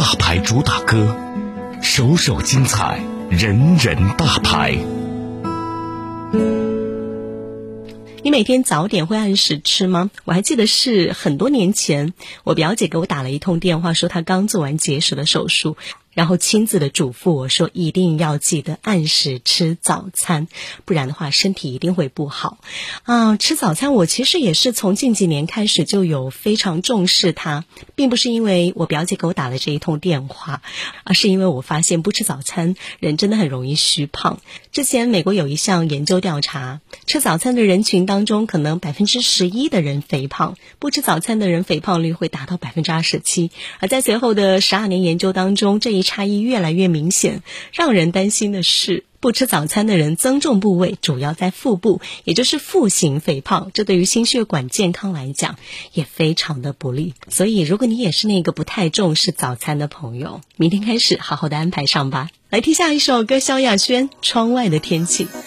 大牌主打歌，首首精彩，人人大牌。 你每天早点会按时吃吗？我还记得是很多年前，我表姐给我打了一通电话，说她刚做完结石的手术，然后亲自的嘱咐我说一定要记得按时吃早餐，不然的话身体一定会不好。吃早餐我其实也是从近几年开始就有非常重视它，并不是因为我表姐给我打了这一通电话，而是因为我发现不吃早餐人真的很容易虚胖。之前美国有一项研究调查，吃早餐的人群当中可能11%的人肥胖，不吃早餐的人肥胖率会达到27%。而在随后的12年研究当中，这一差异越来越明显。让人担心的是，不吃早餐的人增重部位主要在腹部，也就是腹型肥胖，这对于心血管健康来讲也非常的不利。所以如果你也是那个不太重视早餐的朋友，明天开始好好的安排上吧。来听下一首歌，萧亚轩《窗外的天气》。